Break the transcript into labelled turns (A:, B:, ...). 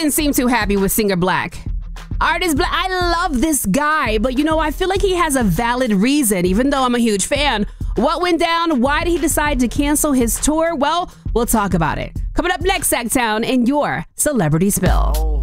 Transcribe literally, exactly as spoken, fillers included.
A: didn't seem too happy with singer Black. Artist Black, I love this guy, but you know, I feel like he has a valid reason, even though I'm a huge fan. What went down? Why did he decide to cancel his tour? Well, we'll talk about it. Coming up next, Sacktown, in your Celebrity Spill.